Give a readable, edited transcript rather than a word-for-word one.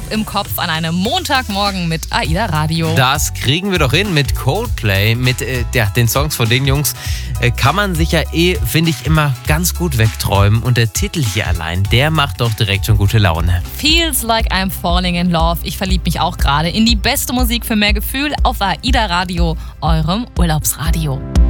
im Kopf an einem Montagmorgen mit AIDA Radio. Das kriegen wir doch hin mit Coldplay, mit den Songs von den Jungs. Kann man sich ja finde ich, immer ganz gut wegträumen. Und der Titel hier allein, der macht doch direkt schon gute Laune. Feels like I'm falling in love. Ich verliebe mich auch gerade in die beste Musik für mehr Gefühl auf AIDA Radio, eurem Urlaubsradio.